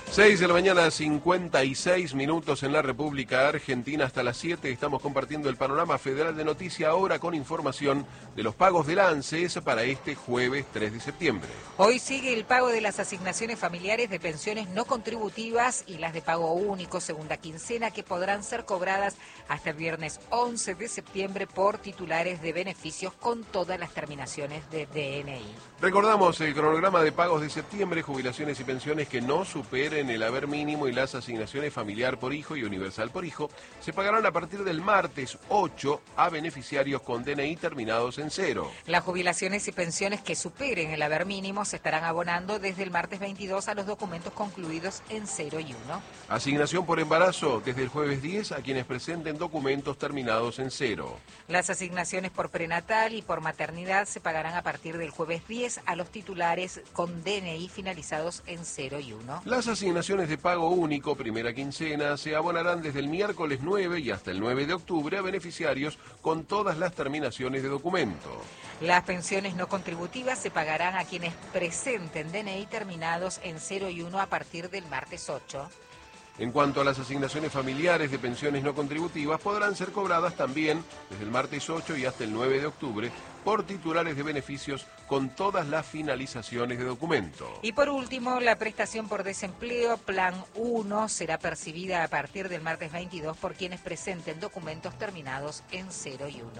6 de la mañana, 56 minutos en la República Argentina. Hasta las 7 estamos compartiendo el panorama federal de noticia, ahora con información de los pagos del ANSES para este jueves 3 de septiembre. Hoy sigue el pago de las asignaciones familiares de pensiones no contributivas y las de pago único segunda quincena, que podrán ser cobradas hasta el viernes 11 de septiembre por titulares de beneficios con todas las terminaciones de DNI. Recordamos el cronograma de pagos de septiembre: jubilaciones y pensiones que no superen el haber mínimo y las asignaciones familiar por hijo y universal por hijo se pagarán a partir del martes 8 a beneficiarios con DNI terminados en 0. Las jubilaciones y pensiones que superen el haber mínimo se estarán abonando desde el martes 22 a los documentos concluidos en 0 y 1. Asignación por embarazo desde el jueves 10 a quienes presenten documentos terminados en 0. Las asignaciones por prenatal y por maternidad se pagarán a partir del jueves 10 a los titulares con DNI finalizados en 0 y 1. Las asignaciones de pago único primera quincena se abonarán desde el miércoles 9 y hasta el 9 de octubre a beneficiarios con todas las terminaciones de documento. Las pensiones no contributivas se pagarán a quienes presenten DNI terminados en 0 y 1 a partir del martes 8. En cuanto a las asignaciones familiares de pensiones no contributivas, podrán ser cobradas también desde el martes 8 y hasta el 9 de octubre por titulares de beneficios con todas las finalizaciones de documento. Y por último, la prestación por desempleo Plan 1 será percibida a partir del martes 22 por quienes presenten documentos terminados en 0 y 1.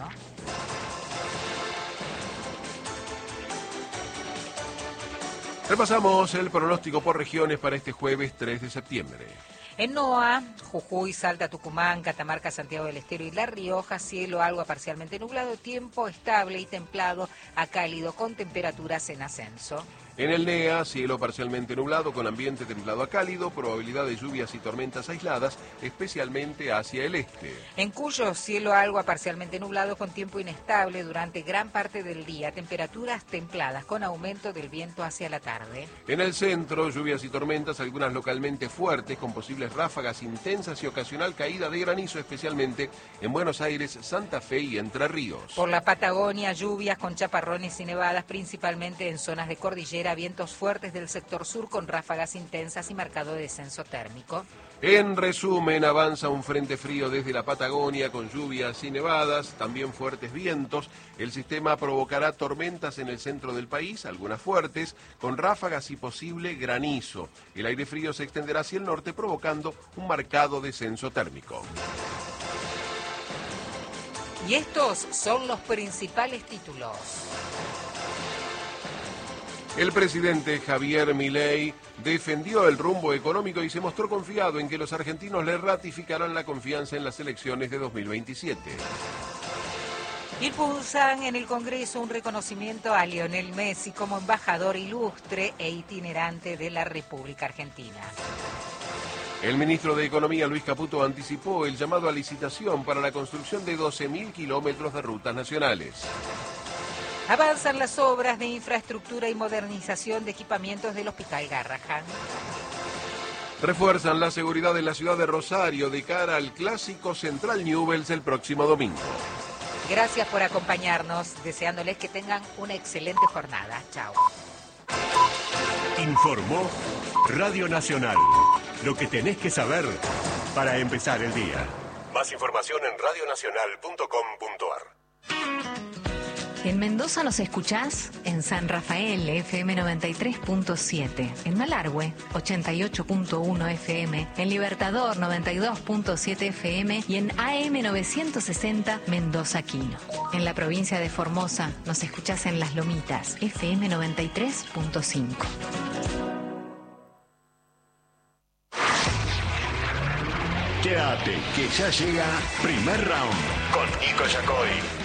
Repasamos el pronóstico por regiones para este jueves 3 de septiembre. En NOA, Jujuy, Salta, Tucumán, Catamarca, Santiago del Estero y La Rioja, cielo algo parcialmente nublado, tiempo estable y templado a cálido con temperaturas en ascenso. En el NEA, cielo parcialmente nublado con ambiente templado a cálido, probabilidad de lluvias y tormentas aisladas, especialmente hacia el este. En Cuyo, cielo algo parcialmente nublado con tiempo inestable durante gran parte del día, temperaturas templadas con aumento del viento hacia la tarde. En el centro, lluvias y tormentas, algunas localmente fuertes, con posibles ráfagas intensas y ocasional caída de granizo, especialmente en Buenos Aires, Santa Fe y Entre Ríos. Por la Patagonia, lluvias con chaparrones y nevadas, principalmente en zonas de cordillera, vientos fuertes del sector sur con ráfagas intensas y marcado descenso térmico. En resumen, avanza un frente frío desde la Patagonia con lluvias y nevadas, también fuertes vientos. El sistema provocará tormentas en el centro del país, algunas fuertes, con ráfagas y posible granizo. El aire frío se extenderá hacia el norte, provocando un marcado descenso térmico. Y estos son los principales títulos. El presidente Javier Milei defendió el rumbo económico y se mostró confiado en que los argentinos le ratificarán la confianza en las elecciones de 2027. Impulsan en el Congreso un reconocimiento a Lionel Messi como embajador ilustre e itinerante de la República Argentina. El ministro de Economía, Luis Caputo, anticipó el llamado a licitación para la construcción de 12.000 kilómetros de rutas nacionales. Avanzan las obras de infraestructura y modernización de equipamientos del Hospital Garrahan. Refuerzan la seguridad en la ciudad de Rosario de cara al clásico Central Newell's el próximo domingo. Gracias por acompañarnos, deseándoles que tengan una excelente jornada. Chao. Informó Radio Nacional. Lo que tenés que saber para empezar el día. Más información en radionacional.com.ar. En Mendoza nos escuchás en San Rafael, FM 93.7, en Malargüe, 88.1 FM, en Libertador, 92.7 FM y en AM 960 Mendoza Quino. En la provincia de Formosa nos escuchás en Las Lomitas, FM 93.5. Quédate, que ya llega Primer Round con Nico Yacoy.